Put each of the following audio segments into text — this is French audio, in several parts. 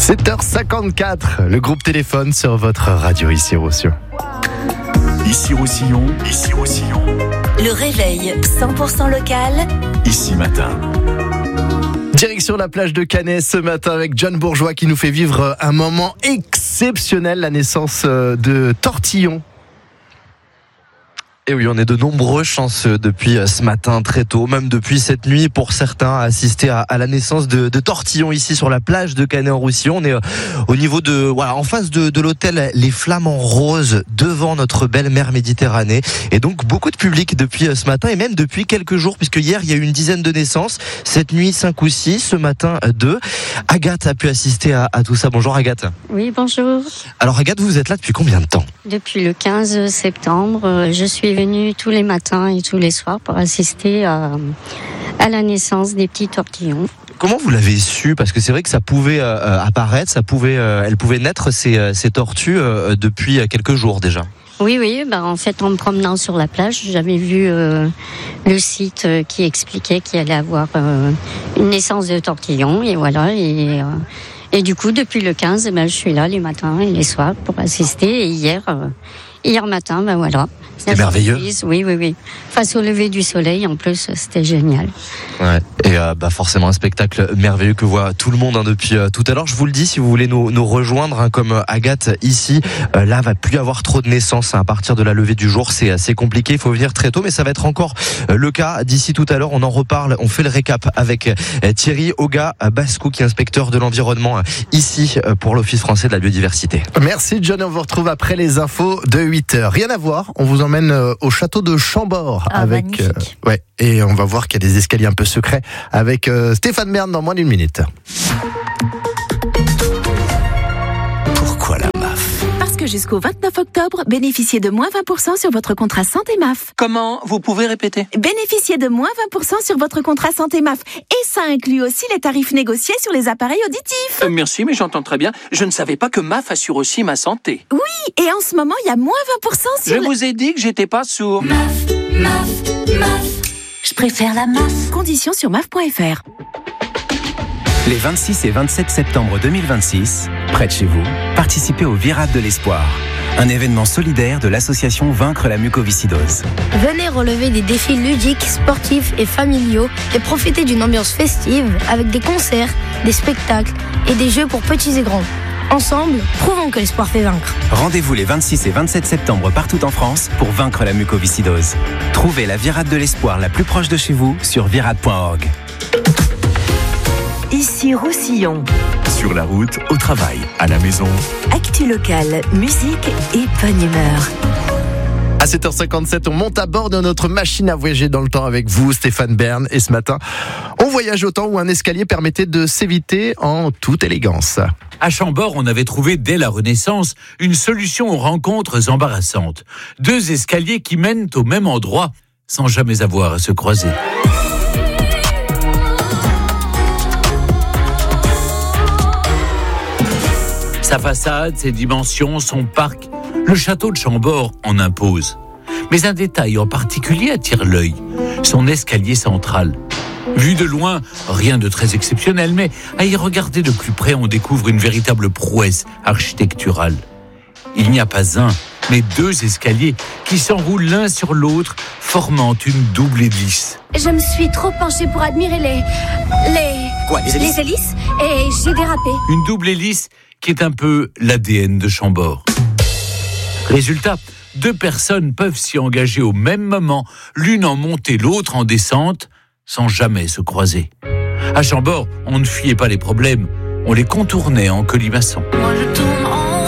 7h54, le groupe téléphone sur votre radio ici Roussillon. Ici Roussillon, ici Roussillon. Le réveil 100% local. Ici Matin. Direction la plage de Canet ce matin avec John Bourgeois qui nous fait vivre un moment exceptionnel, la naissance de Tortillon. Et oui, on est de nombreux chanceux depuis ce matin très tôt, même depuis cette nuit pour certains, à assister à la naissance de Tortillon ici sur la plage de Canet-en-Roussillon. On est au niveau en face de l'hôtel Les Flamants Roses, devant notre belle mer Méditerranée. Et donc beaucoup de public depuis ce matin et même depuis quelques jours, puisque hier il y a eu une dizaine de naissances, cette nuit 5 ou 6, ce matin 2. Agathe a pu assister à tout ça. Bonjour Agathe. Oui, bonjour. Alors Agathe, vous êtes là depuis combien de temps ? Depuis le 15 septembre, je suis venue tous les matins et tous les soirs pour assister à la naissance des petits tortillons. Comment vous l'avez su ? Parce que c'est vrai que ça pouvait apparaître, elles pouvaient naître ces tortues depuis quelques jours déjà. Oui, en fait, en me promenant sur la plage, j'avais vu le site qui expliquait qu'il allait avoir une naissance de tortillons, et voilà, et du coup, depuis le 15, je suis là les matins et les soirs pour assister, et hier matin, voilà. C'était merveilleux. Oui. Face au lever du soleil, en plus, c'était génial. Ouais. Et forcément un spectacle merveilleux que voit tout le monde depuis tout à l'heure. Je vous le dis, si vous voulez nous rejoindre, comme Agathe ici, là va plus y avoir trop de naissances à partir de la levée du jour. C'est assez compliqué, il faut venir très tôt, mais ça va être encore le cas d'ici tout à l'heure. On en reparle, on fait le récap avec Thierry Oga-Bascou, qui est inspecteur de l'environnement ici pour l'Office français de la biodiversité. Merci John, on vous retrouve après les infos de 8h. Rien à voir, on vous emmène au château de Chambord avec et on va voir qu'il y a des escaliers un peu secrets avec Stéphane Bern dans moins d'une minute. Pourquoi la MAF ? Parce que jusqu'au 29 octobre, bénéficiez de moins 20% sur votre contrat santé MAF. Comment ? Vous pouvez répéter ? Bénéficiez de moins 20% sur votre contrat santé MAF. Et ça inclut aussi les tarifs négociés sur les appareils auditifs. Merci, mais j'entends très bien. Je ne savais pas que MAF assure aussi ma santé. Oui, et en ce moment, il y a moins 20% sur... Je vous ai dit que j'étais pas sourd. MAF. Je préfère la MAF. Conditions sur MAF.fr. Les 26 et 27 septembre 2026, près de chez vous, participez au Virade de l'Espoir, un événement solidaire de l'association Vaincre la mucoviscidose. Venez relever des défis ludiques, sportifs et familiaux et profiter d'une ambiance festive avec des concerts, des spectacles et des jeux pour petits et grands. Ensemble, prouvons que l'espoir fait vaincre. Rendez-vous les 26 et 27 septembre partout en France pour vaincre la mucoviscidose. Trouvez la Virade de l'Espoir la plus proche de chez vous sur virade.org. Ici Roussillon. Sur la route, au travail, à la maison. Actu locale, musique et bonne humeur. À 7h57, on monte à bord de notre machine à voyager dans le temps avec vous, Stéphane Bern. Et ce matin, on voyage au temps où un escalier permettait de s'éviter en toute élégance. À Chambord, on avait trouvé dès la Renaissance une solution aux rencontres embarrassantes. 2 escaliers qui mènent au même endroit sans jamais avoir à se croiser. Sa façade, ses dimensions, son parc, le château de Chambord en impose. Mais un détail en particulier attire l'œil, son escalier central. Vu de loin, rien de très exceptionnel, mais à y regarder de plus près, on découvre une véritable prouesse architecturale. Il n'y a pas un, mais 2 escaliers qui s'enroulent l'un sur l'autre, formant une double hélice. Je me suis trop penchée pour admirer les hélices et j'ai dérapé. Une double hélice qui est un peu l'ADN de Chambord. Résultat, 2 personnes peuvent s'y engager au même moment, l'une en montée, l'autre en descente, sans jamais se croiser. À Chambord, on ne fuyait pas les problèmes, on les contournait en colimaçon. Moi je tourne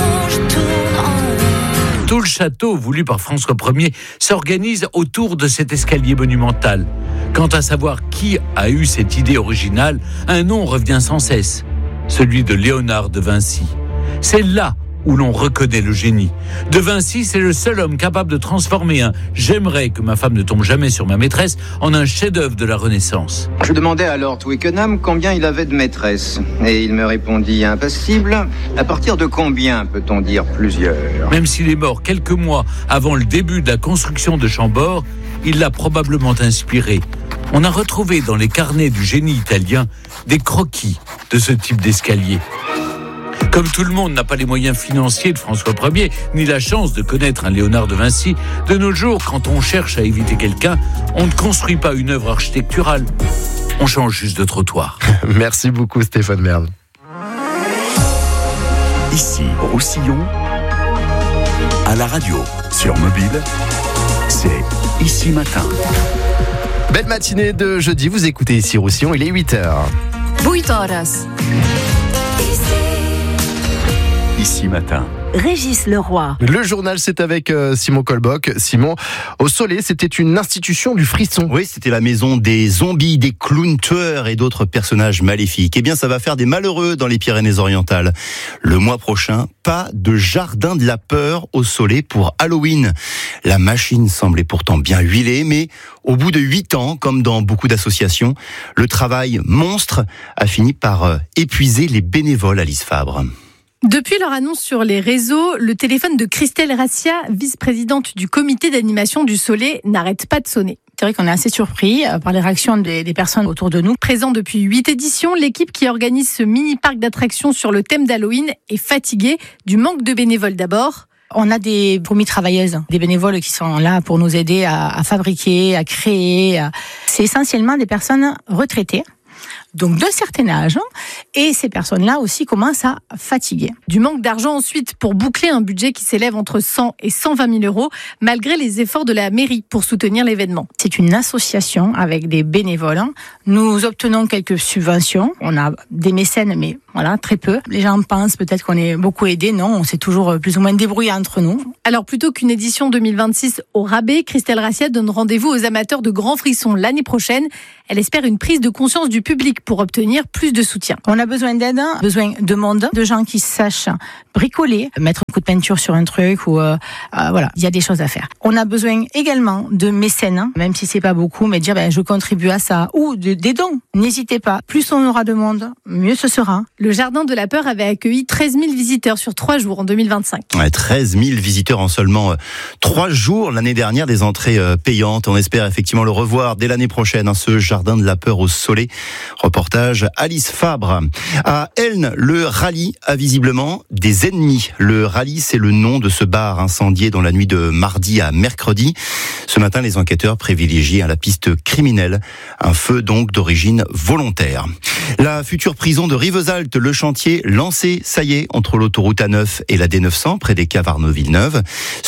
en Tout le château, voulu par François Ier, s'organise autour de cet escalier monumental. Quant à savoir qui a eu cette idée originale, un nom revient sans cesse, celui de Léonard de Vinci. C'est là où l'on reconnaît le génie. De Vinci, c'est le seul homme capable de transformer un « j'aimerais que ma femme ne tombe jamais sur ma maîtresse » en un chef-d'œuvre de la Renaissance. Je demandais à Lord Twickenham combien il avait de maîtresses. Et il me répondit impassible. À partir de combien peut-on dire plusieurs ? Même s'il est mort quelques mois avant le début de la construction de Chambord, il l'a probablement inspiré. On a retrouvé dans les carnets du génie italien des croquis de ce type d'escalier. Comme tout le monde n'a pas les moyens financiers de François Ier, ni la chance de connaître un Léonard de Vinci, de nos jours, quand on cherche à éviter quelqu'un, on ne construit pas une œuvre architecturale. On change juste de trottoir. Merci beaucoup Stéphane Merde. Ici, Roussillon, à la radio, sur mobile, c'est Ici Matin. Belle matinée de jeudi, vous écoutez Ici Roussillon, il est 8h. 8 horas. Ici Matin. Régis Leroy. Le journal, c'est avec Simon Colboc. Simon, au Soleil, c'était une institution du frisson. Oui, c'était la maison des zombies, des clowns tueurs et d'autres personnages maléfiques. Eh bien, ça va faire des malheureux dans les Pyrénées-Orientales. Le mois prochain, pas de jardin de la peur au Soleil pour Halloween. La machine semblait pourtant bien huilée, mais au bout de 8 ans, comme dans beaucoup d'associations, le travail monstre a fini par épuiser les bénévoles, Alice Fabre. Depuis leur annonce sur les réseaux, le téléphone de Christelle Rassia, vice-présidente du comité d'animation du Soleil, n'arrête pas de sonner. C'est vrai qu'on est assez surpris par les réactions des personnes autour de nous. Présent depuis 8 éditions, l'équipe qui organise ce mini-parc d'attractions sur le thème d'Halloween est fatiguée du manque de bénévoles d'abord. On a des fourmis travailleuses, des bénévoles qui sont là pour nous aider à fabriquer, à créer. C'est essentiellement des personnes retraitées, donc d'un certain âge, et ces personnes-là aussi commencent à fatiguer. Du manque d'argent ensuite pour boucler un budget qui s'élève entre 100 et 120 000 euros, malgré les efforts de la mairie pour soutenir l'événement. C'est une association avec des bénévoles. Nous obtenons quelques subventions. On a des mécènes, mais voilà, très peu. Les gens pensent peut-être qu'on est beaucoup aidés. Non, on s'est toujours plus ou moins débrouillé entre nous. Alors plutôt qu'une édition 2026 au rabais, Christelle Rassia donne rendez-vous aux amateurs de grands frissons l'année prochaine. Elle espère une prise de conscience du public pour obtenir plus de soutien. On a besoin d'aide, besoin de monde, de gens qui sachent bricoler, mettre un coup de peinture sur un truc ou voilà, il y a des choses à faire. On a besoin également de mécènes, même si c'est pas beaucoup, mais dire je contribue à ça, ou des dons. N'hésitez pas, plus on aura de monde, mieux ce sera. Le Jardin de la Peur avait accueilli 13 000 visiteurs sur 3 jours en 2025. Ouais, 13 000 visiteurs en seulement 3 jours l'année dernière, des entrées payantes. On espère effectivement le revoir dès l'année prochaine, ce Jardin de la Peur au Soleil. Reportage Alice Fabre. À Elne, le rallye a visiblement des ennemis. Le rallye, c'est le nom de ce bar incendié dans la nuit de mardi à mercredi. Ce matin, les enquêteurs privilégient la piste criminelle. Un feu donc d'origine volontaire. La future prison de Rivesaltes, le chantier lancé, ça y est, entre l'autoroute A9 et la D900, près des caves Arnaud-Villeneuve.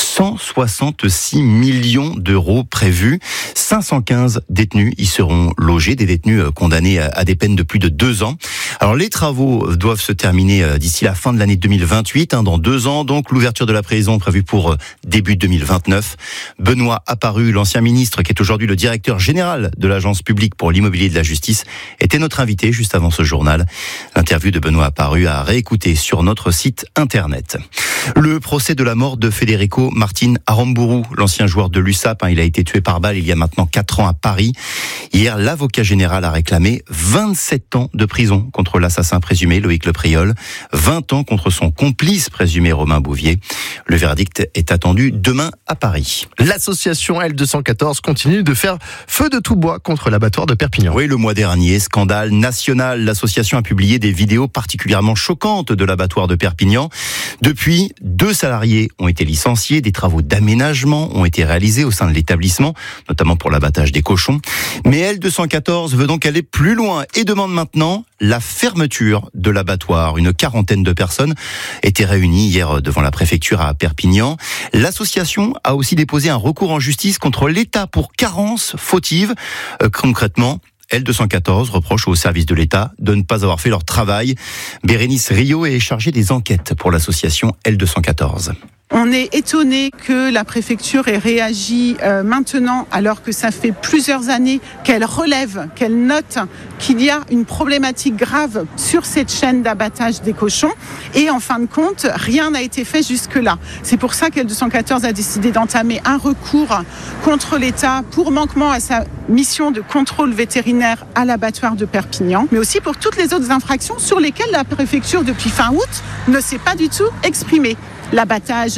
166 millions d'euros prévus. 515 détenus y seront logés, des détenus condamnés à des peines de plus de 2 ans. Alors les travaux doivent se terminer d'ici la fin de l'année 2028, dans 2 ans. Donc l'ouverture de la prison prévue pour début 2029. Benoît Apparu, l'ancien ministre qui est aujourd'hui le directeur général de l'Agence publique pour l'immobilier de la justice, était notre invité juste avant ce journal. L'interview de Benoît Apparu à réécouter sur notre site internet. Le procès de la mort de Federico Martin Aramburu, l'ancien joueur de l'USAP, il a été tué par balle il y a maintenant 4 ans à Paris. Hier, l'avocat général a réclamé 27 ans de prison contre l'assassin présumé Loïc Lepriol, 20 ans contre son complice présumé Romain Bouvier. Le verdict est attendu demain à Paris. L'association L214 continue de faire feu de tout bois contre l'abattoir de Perpignan. Oui, le mois dernier, scandale national. L'association a publié des vidéos particulièrement choquantes de l'abattoir de Perpignan. Depuis, 2 salariés ont été licenciés, des travaux d'aménagement ont été réalisés au sein de l'établissement, notamment pour l'abattage des cochons. Mais L214 veut donc aller plus loin et demande maintenant la fermeture de l'abattoir. Une 40aine de personnes étaient réunies hier devant la préfecture à Perpignan. L'association a aussi déposé un recours en justice contre l'État pour carence fautive. Concrètement, L214 reproche aux services de l'État de ne pas avoir fait leur travail. Bérénice Rio est chargée des enquêtes pour l'association L214. On est étonné que la préfecture ait réagi maintenant, alors que ça fait plusieurs années qu'elle relève, qu'elle note qu'il y a une problématique grave sur cette chaîne d'abattage des cochons. Et en fin de compte, rien n'a été fait jusque-là. C'est pour ça qu'L214 a décidé d'entamer un recours contre l'État pour manquement à sa mission de contrôle vétérinaire à l'abattoir de Perpignan, mais aussi pour toutes les autres infractions sur lesquelles la préfecture, depuis fin août, ne s'est pas du tout exprimée. L'abattage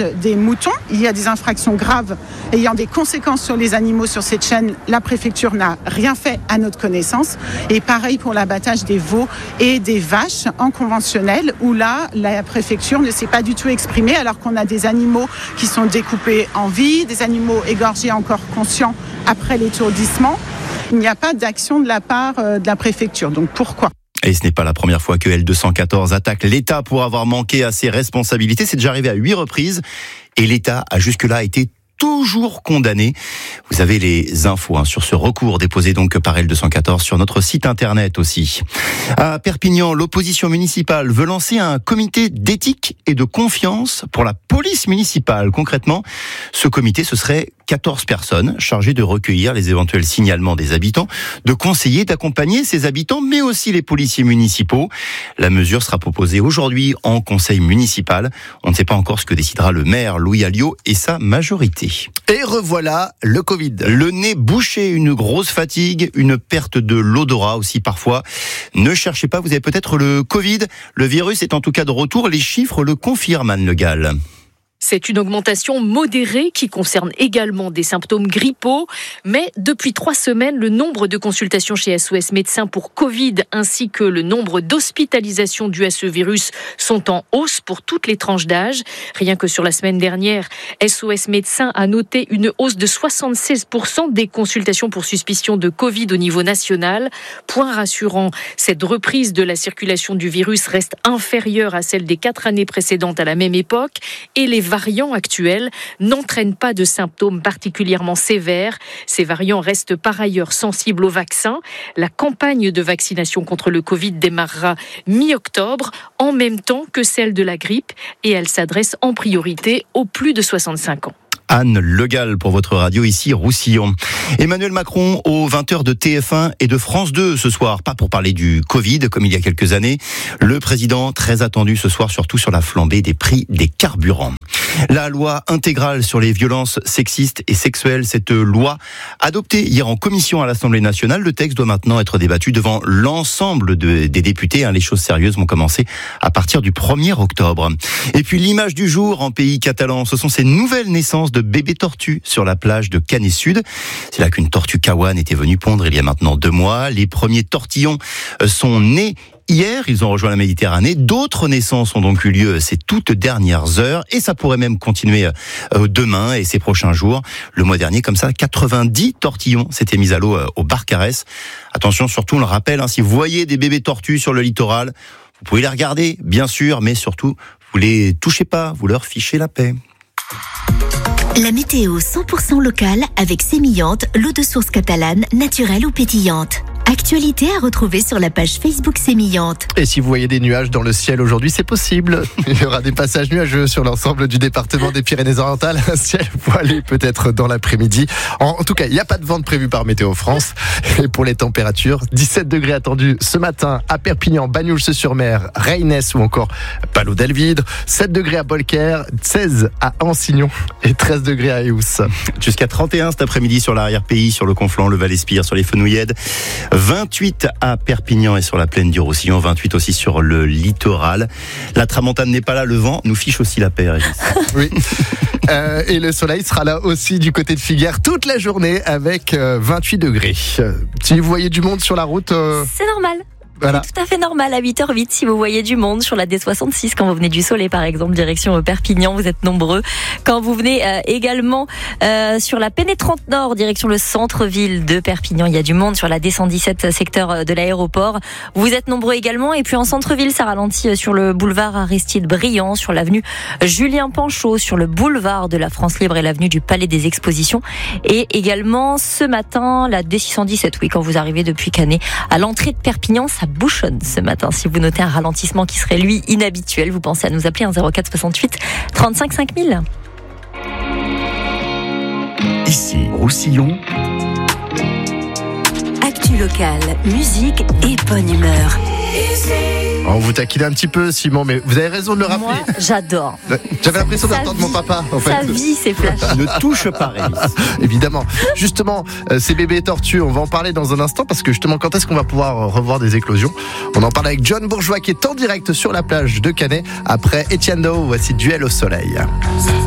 l'élevage des moutons. Il y a des infractions graves ayant des conséquences sur les animaux sur cette chaîne. La préfecture n'a rien fait à notre connaissance. Et pareil pour l'abattage des veaux et des vaches en conventionnel, où là, la préfecture ne s'est pas du tout exprimée, alors qu'on a des animaux qui sont découpés en vie, des animaux égorgés encore conscients après l'étourdissement. Il n'y a pas d'action de la part de la préfecture. Donc pourquoi ? Et ce n'est pas la première fois que L214 attaque l'État pour avoir manqué à ses responsabilités. C'est déjà arrivé à 8 reprises. Et l'État a jusque-là été toujours condamné. Vous avez les infos sur ce recours déposé donc par L214 sur notre site internet aussi. À Perpignan, l'opposition municipale veut lancer un comité d'éthique et de confiance pour la police municipale. Concrètement, ce comité, ce serait 14 personnes chargées de recueillir les éventuels signalements des habitants, de conseiller, d'accompagner ces habitants, mais aussi les policiers municipaux. La mesure sera proposée aujourd'hui en conseil municipal. On ne sait pas encore ce que décidera le maire Louis Alliot et sa majorité. Et revoilà le Covid. Le nez bouché, une grosse fatigue, une perte de l'odorat aussi parfois. Ne cherchez pas, vous avez peut-être le Covid. Le virus est en tout cas de retour. Les chiffres le confirment, Anne Le Gall. C'est une augmentation modérée qui concerne également des symptômes grippaux. Mais depuis 3 semaines, le nombre de consultations chez SOS Médecins pour Covid ainsi que le nombre d'hospitalisations dues à ce virus sont en hausse pour toutes les tranches d'âge. Rien que sur la semaine dernière, SOS Médecins a noté une hausse de 76% des consultations pour suspicion de Covid au niveau national. Point rassurant, cette reprise de la circulation du virus reste inférieure à celle des 4 années précédentes à la même époque et les variants actuels n'entraînent pas de symptômes particulièrement sévères. Ces variants restent par ailleurs sensibles au vaccin. La campagne de vaccination contre le Covid démarrera mi-octobre, en même temps que celle de la grippe, et elle s'adresse en priorité aux plus de 65 ans. Anne Le Gall pour votre radio ici Roussillon. Emmanuel Macron aux 20h de TF1 et de France 2 ce soir, pas pour parler du Covid comme il y a quelques années. Le président très attendu ce soir, surtout sur la flambée des prix des carburants. La loi intégrale sur les violences sexistes et sexuelles, cette loi adoptée hier en commission à l'Assemblée nationale, le texte doit maintenant être débattu devant l'ensemble des députés. Les choses sérieuses vont commencer à partir du 1er octobre. Et puis l'image du jour en pays catalan, ce sont ces nouvelles naissances de bébés tortues sur la plage de Canet Sud. C'est là qu'une tortue kawan était venue pondre il y a maintenant 2 mois. Les premiers tortillons sont nés hier, ils ont rejoint la Méditerranée. D'autres naissances ont donc eu lieu ces toutes dernières heures et ça pourrait même continuer demain et ces prochains jours. Le mois dernier, comme ça, 90 tortillons s'étaient mis à l'eau au Barcarès. Attention, surtout, on le rappelle, si vous voyez des bébés tortues sur le littoral, vous pouvez les regarder, bien sûr, mais surtout, vous les touchez pas, vous leur fichez la paix. La météo 100% locale avec Sémillante, l'eau de source catalane, naturelle ou pétillante. Actualité à retrouver sur la page Facebook Sémillante. Et si vous voyez des nuages dans le ciel aujourd'hui, c'est possible. Il y aura des passages nuageux sur l'ensemble du département des Pyrénées-Orientales. Un ciel voilé peut-être dans l'après-midi. En tout cas, il n'y a pas de vent prévu par Météo France. Et pour les températures, 17 degrés attendus ce matin à Perpignan, Banyuls-sur-Mer, Reynes ou encore Palau-Delvidre. 7 degrés à Bolquer, 16 à Ansignon et 13 degrés à Eous. Jusqu'à 31 cet après-midi sur l'arrière-pays, sur le Conflent, le Val-Espire, sur les Fenouillèdes. 28 à Perpignan et sur la plaine du Roussillon, 28 aussi sur le littoral. La tramontane n'est pas là, le vent nous fiche aussi la paix, Régis. Oui. Et le soleil sera là aussi du côté de Figueres toute la journée avec 28 degrés. Si vous voyez du monde sur la route... C'est normal. Voilà. C'est tout à fait normal à 8h08 si vous voyez du monde sur la D66 quand vous venez du Soleil par exemple direction Perpignan, vous êtes nombreux. Quand vous venez également sur la Pénétrante Nord direction le centre-ville de Perpignan, il y a du monde sur la D117 secteur de l'aéroport. Vous êtes nombreux également et puis en centre-ville ça ralentit sur le boulevard Aristide Briand, sur l'avenue Julien Panchaud, sur le boulevard de la France Libre et l'avenue du Palais des Expositions et également ce matin la D617, oui, quand vous arrivez depuis Canet à l'entrée de Perpignan, ça bouchonne ce matin. Si vous notez un ralentissement qui serait lui inhabituel, vous pensez à nous appeler 04 68 35 5000. Ici, Roussillon. Actu locale, musique et bonne humeur. On vous taquine un petit peu, Simon, mais vous avez raison de le rappeler. Moi, j'adore. J'avais l'impression d'entendre mon papa. En fait. Sa vie, c'est flash. Ne touche pas, Régis. Évidemment. Justement, ces bébés tortues, on va en parler dans un instant parce que justement, quand est-ce qu'on va pouvoir revoir des éclosions ? On en parle avec John Bourgeois qui est en direct sur la plage de Canet après Etienne Dao. Voici Duel au soleil.